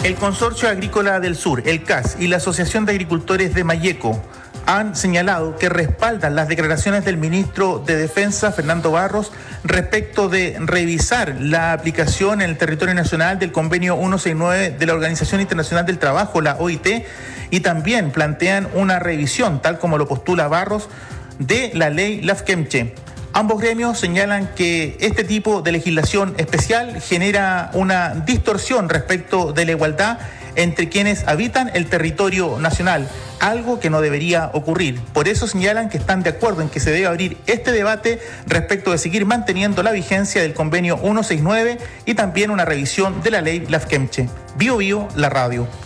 El Consorcio Agrícola del Sur, el CAS, y la Asociación de Agricultores de Malleco han señalado que respaldan las declaraciones del ministro de Defensa, Fernando Barros, respecto de revisar la aplicación en el territorio nacional del convenio 169 de la Organización Internacional del Trabajo, la OIT, y también plantean una revisión, tal como lo postula Barros, de la ley Lafkenche. Ambos gremios señalan que este tipo de legislación especial genera una distorsión respecto de la igualdad entre quienes habitan el territorio nacional, algo que no debería ocurrir. Por eso señalan que están de acuerdo en que se debe abrir este debate respecto de seguir manteniendo la vigencia del convenio 169 y también una revisión de la ley Lafkenche. Bio Bio, la radio.